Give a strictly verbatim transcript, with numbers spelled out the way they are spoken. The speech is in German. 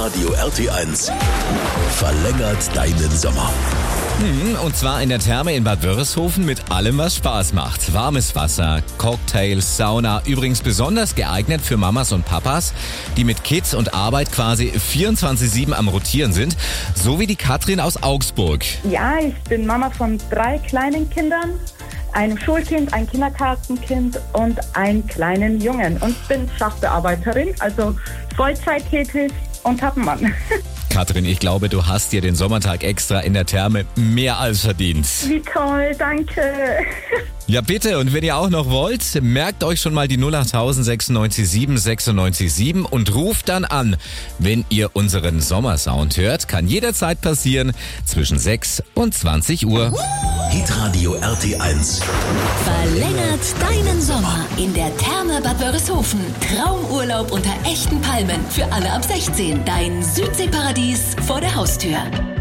Hitradio R T eins verlängert deinen Sommer. Und zwar in der Therme in Bad Wörishofen mit allem, was Spaß macht. Warmes Wasser, Cocktails, Sauna. Übrigens besonders geeignet für Mamas und Papas, die mit Kids und Arbeit quasi vierundzwanzig sieben am Rotieren sind. So wie die Katrin aus Augsburg. Ja, ich bin Mama von drei kleinen Kindern. Einem Schulkind, ein Kindergartenkind und einen kleinen Jungen. Und bin Sachbearbeiterin, also Vollzeit tätig und hab einen Mann. Katrin, ich glaube, du hast dir den Sommertag extra in der Therme mehr als verdient. Wie toll, danke. Ja bitte, und wenn ihr auch noch wollt, merkt euch schon mal die null acht sechsundneunzig sieben sechsundneunzig sieben und ruft dann an, wenn ihr unseren Sommersound hört. Kann jederzeit passieren zwischen sechs und zwanzig Uhr. Hitradio R T eins verlängert deinen Sommer in der Therme Bad Wörishofen. Traumurlaub unter echten Palmen für alle ab sechzehn. Dein Südseeparadies vor der Haustür.